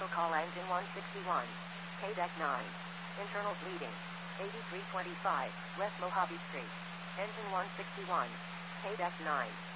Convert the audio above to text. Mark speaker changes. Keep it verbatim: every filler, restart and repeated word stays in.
Speaker 1: call engine one sixty-one. K deck nine. Internal bleeding. eighty-three twenty-five, West Mojave Street. Engine one sixty-one. K deck nine.